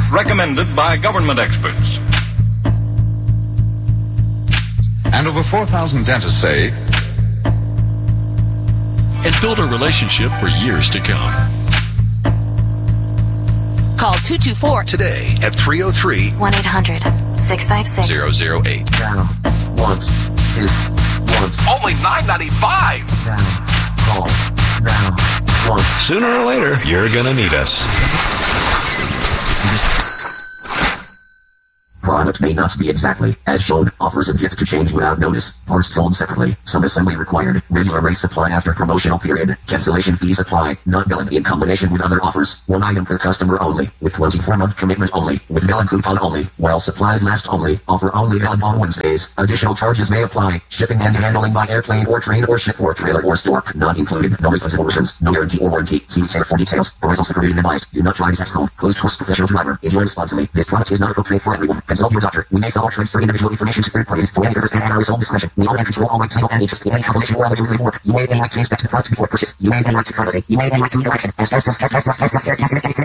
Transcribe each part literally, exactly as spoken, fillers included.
recommended by government experts. And over four thousand dentists say, and build a relationship for years to come. Call two two four today at three oh three, one eight hundred, six five six, zero zero eight. Now, once, is, once. Only nine ninety-five. Now, call, now, once. Sooner or later, you're gonna need us. Product may not be exactly as shown. Offer subject to change without notice. Parts sold separately. Some assembly required. Regular rate supply after promotional period. Cancellation fees apply. Not valid in combination with other offers. One item per customer only. With twenty-four month commitment only. With valid coupon only. While supplies last only. Offer only valid on Wednesdays. Additional charges may apply. Shipping and handling by airplane or train or ship or trailer or store. Not included. No refundable returns. No guarantee or warranty. See retailer for details. Parental supervision advised. Do not try this at home. Closed course professional driver. Enjoy responsibly. This product is not appropriate for everyone. Consult your doctor. We may sell or transfer individual information to third parties for any purpose and at our sole discretion. We own and control all rights, title, and interest in any combination or other derivative work. You may have any right to inspect the product before purchase. You may have any right to privacy. You may have any right to legal action. As test, test, test, test, test, test, test, test, test,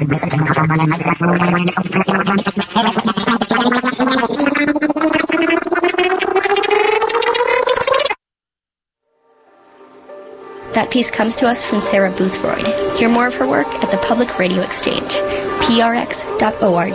That piece comes to us from Sarah Boothroyd. Hear more of her work at the Public Radio Exchange, p r x dot org.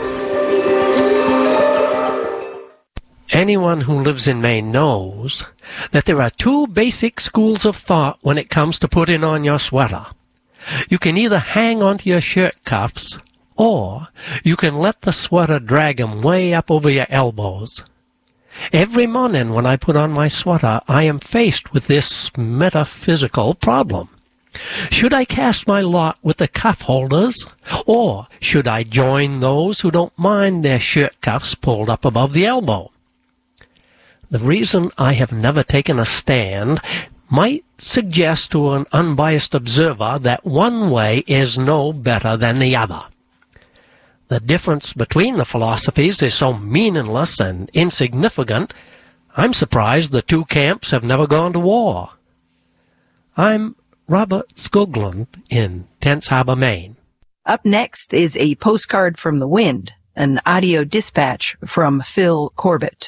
Anyone who lives in Maine knows that there are two basic schools of thought when it comes to putting on your sweater. You can either hang onto your shirt cuffs, or you can let the sweater drag 'em way up over your elbows. Every morning when I put on my sweater, I am faced with this metaphysical problem. Should I cast my lot with the cuff holders, or should I join those who don't mind their shirt cuffs pulled up above the elbow? The reason I have never taken a stand might suggest to an unbiased observer that one way is no better than the other. The difference between the philosophies is so meaningless and insignificant, I'm surprised the two camps have never gone to war. I'm Robert Skoglund in Tense Harbor, Maine. Up next is a postcard from the wind, an audio dispatch from Phil Corbett.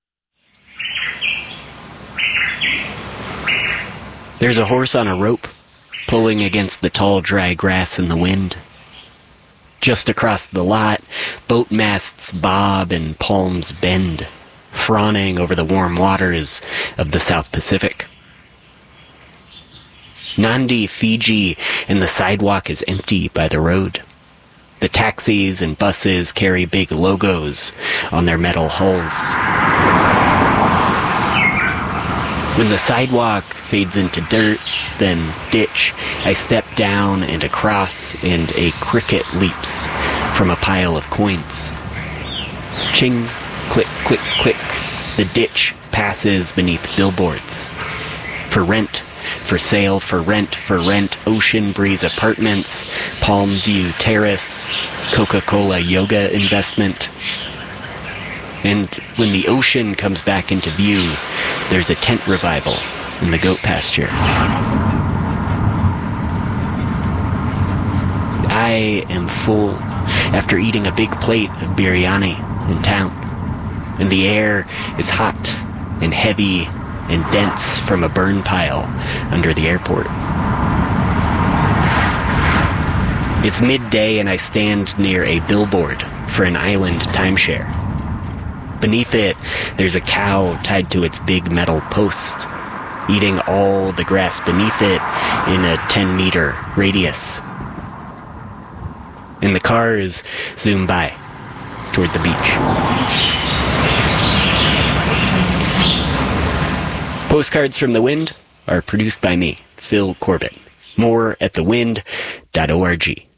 There's a horse on a rope, pulling against the tall, dry grass in the wind. Just across the lot, boat masts bob and palms bend, fawning over the warm waters of the South Pacific. Nandi, Fiji, and the sidewalk is empty by the road. The taxis and buses carry big logos on their metal hulls. When the sidewalk fades into dirt, then ditch, I step down and across, and a cricket leaps from a pile of coins. Ching, click, click, click. The ditch passes beneath billboards. For rent, for sale, for rent, for rent, Ocean Breeze Apartments, Palm View Terrace, Coca-Cola Yoga Investment. And when the ocean comes back into view, there's a tent revival in the goat pasture. I am full after eating a big plate of biryani in town, and the air is hot and heavy and dense from a burn pile under the airport. It's midday and I stand near a billboard for an island timeshare. Beneath it, there's a cow tied to its big metal post, eating all the grass beneath it in a ten-meter radius. And the cars zoom by toward the beach. Postcards from the Wind are produced by me, Phil Corbett. More at the wind dot org.